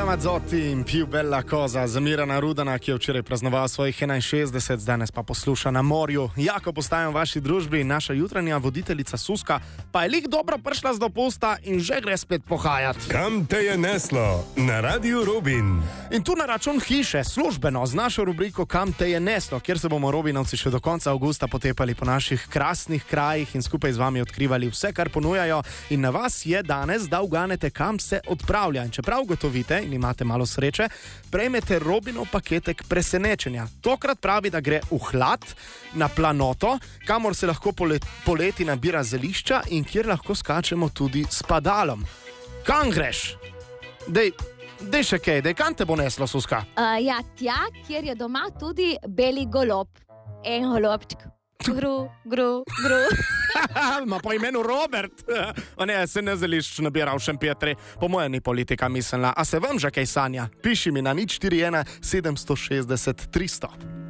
Luca Mazzotti in più bella cosa za Mirana Rudana, ki je včeraj praznoval svojih 61, danes pa posluša na morju. Jako postajam v vaši družbi, naša jutranja voditeljica Suska pa je lik dobro prišla z dopusta in že gre spet pohajati. Kam te je neslo? Na Radiu Rubin. In tu na račun hiše, službeno, z našo rubriko Kam te je neslo, kjer se bomo Robinovci še do konca avgusta potepali po naših krasnih krajih in skupaj z vami odkrivali vse, kar ponujajo. In na vas je danes, da uganete, kam se odpravlja. In čeprav ugotovite in imate malo sreče, prejmete Robinov paketek presenečenja. Tokrat pravi, da gre v hlad, na planoto, kamor se lahko poleti nabira zelišča in kjer lahko skačemo tudi s padalom. Kam greš? Dej še kaj, kam te bo neslo, Suska? Tja, kjer je doma tudi beli golob. En golobček. Gru. Ma po imenu Robert. O ne, se ne zelišč nabira v Šempetri. Po mojem ni politika mislila. A se vam že kaj sanja? Piši mi na 041 760 300.